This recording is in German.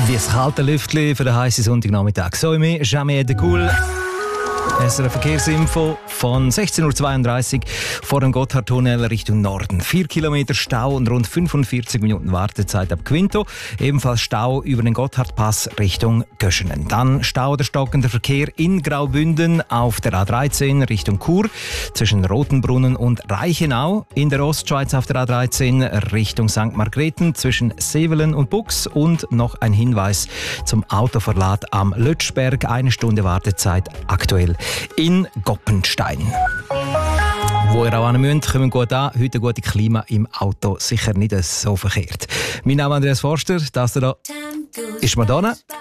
Das kalte Lüftchen für den heißen Sonntagnachmittag. So wie Jamais de Cool. SRF Verkehrsinfo von 16.32 Uhr vor dem Gotthardtunnel Richtung Norden. 4 Kilometer Stau und rund 45 Minuten Wartezeit ab Quinto. Ebenfalls Stau über den Gotthardpass Richtung Göschenen. Dann Stau oder stockender Verkehr in Graubünden auf der A13 Richtung Chur zwischen Rotenbrunnen und Reichenau. In der Ostschweiz auf der A13 Richtung St. Margrethen zwischen Sevelen und Bux. Und noch ein Hinweis zum Autoverlad am Lötschberg. 1 Stunde Wartezeit aktuell in Goppenstein. Wo ihr auch hin müsst, kommen gut an. Heute ein gutes Klima im Auto, sicher nicht so verkehrt. Mein Name ist Andreas Forster, das hier ist Madonna.